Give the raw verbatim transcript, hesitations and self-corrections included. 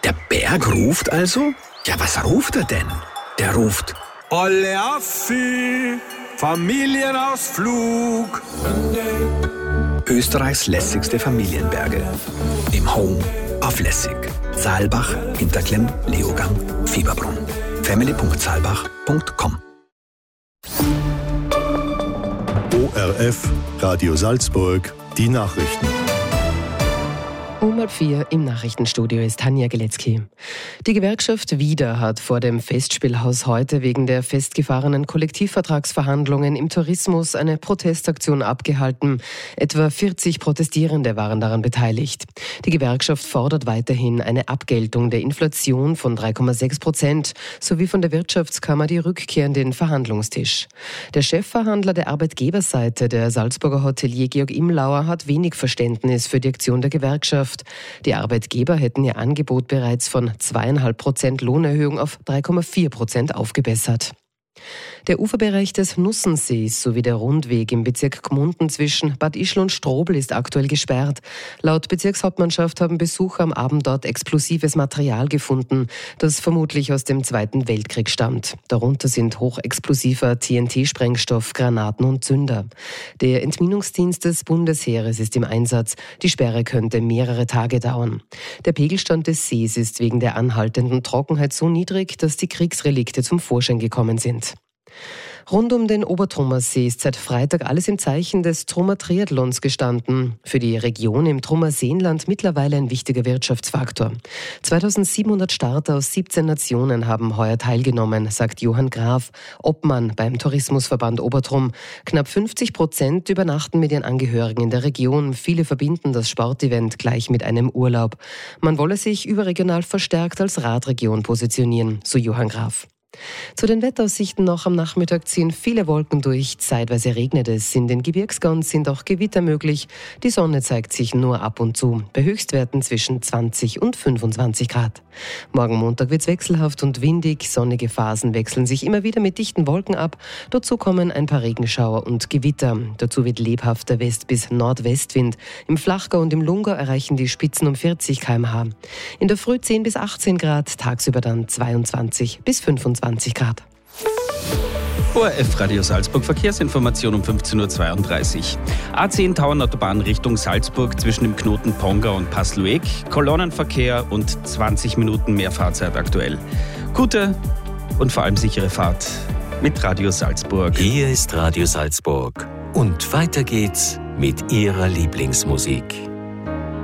Der Berg ruft also? Ja, was ruft er denn? Der ruft: Olle Affi, Familienausflug. Österreichs lässigste Familienberge. Im Home auf Lässig. Saalbach, Hinterklemm, Leogang, Fieberbrunn. family punkt saalbach punkt com. O R F, Radio Salzburg, die Nachrichten. Um halb vier im Nachrichtenstudio ist Tanja Geletzky. Die Gewerkschaft Wieder hat vor dem Festspielhaus heute wegen der festgefahrenen Kollektivvertragsverhandlungen im Tourismus eine Protestaktion abgehalten. Etwa vierzig Protestierende waren daran beteiligt. Die Gewerkschaft fordert weiterhin eine Abgeltung der Inflation von drei Komma sechs Prozent sowie von der Wirtschaftskammer die Rückkehr an den Verhandlungstisch. Der Chefverhandler der Arbeitgeberseite, der Salzburger Hotelier Georg Imlauer, hat wenig Verständnis für die Aktion der Gewerkschaft. Die Arbeitgeber hätten ihr Angebot bereits von zwei Komma fünf Prozent Lohnerhöhung auf drei Komma vier Prozent aufgebessert. Der Uferbereich des Nussensees sowie der Rundweg im Bezirk Gmunden zwischen Bad Ischl und Strobl ist aktuell gesperrt. Laut Bezirkshauptmannschaft haben Besucher am Abend dort explosives Material gefunden, das vermutlich aus dem Zweiten Weltkrieg stammt. Darunter sind hochexplosiver T N T-Sprengstoff, Granaten und Zünder. Der Entminungsdienst des Bundesheeres ist im Einsatz. Die Sperre könnte mehrere Tage dauern. Der Pegelstand des Sees ist wegen der anhaltenden Trockenheit so niedrig, dass die Kriegsrelikte zum Vorschein gekommen sind. Rund um den Obertrummersee ist seit Freitag alles im Zeichen des Trummer Triathlons gestanden. Für die Region im Trummer Seenland mittlerweile ein wichtiger Wirtschaftsfaktor. zweitausendsiebenhundert Starter aus siebzehn Nationen haben heuer teilgenommen, sagt Johann Graf, Obmann beim Tourismusverband Obertrum. Knapp fünfzig Prozent übernachten mit ihren Angehörigen in der Region. Viele verbinden das Sportevent gleich mit einem Urlaub. Man wolle sich überregional verstärkt als Radregion positionieren, so Johann Graf. Zu den Wetteraussichten noch: am Nachmittag ziehen viele Wolken durch, zeitweise regnet es. In den Gebirgsgauns sind auch Gewitter möglich. Die Sonne zeigt sich nur ab und zu, bei Höchstwerten zwischen zwanzig und fünfundzwanzig Grad. Morgen Montag wird es wechselhaft und windig. Sonnige Phasen wechseln sich immer wieder mit dichten Wolken ab. Dazu kommen ein paar Regenschauer und Gewitter. Dazu wird lebhafter West- bis Nordwestwind. Im Flachgau und im Lungau erreichen die Spitzen um vierzig Kilometer pro Stunde. In der Früh zehn bis achtzehn Grad, tagsüber dann zweiundzwanzig bis fünfundzwanzig Grad. O R F Radio Salzburg, Verkehrsinformation um fünfzehn Uhr zweiunddreißig. A zehn Tauernautobahn Richtung Salzburg zwischen dem Knoten Ponga und Passlueg. Kolonnenverkehr und zwanzig Minuten mehr Fahrzeit aktuell. Gute und vor allem sichere Fahrt mit Radio Salzburg. Hier ist Radio Salzburg. Und weiter geht's mit Ihrer Lieblingsmusik.